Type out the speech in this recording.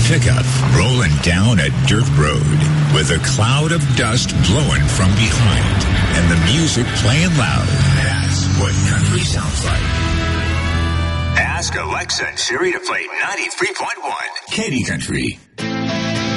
pickup rolling down a dirt road with a cloud of dust blowing from behind and the music playing loud. That's what country sounds like. Ask Alexa and Siri to play 93.1 Katy Country.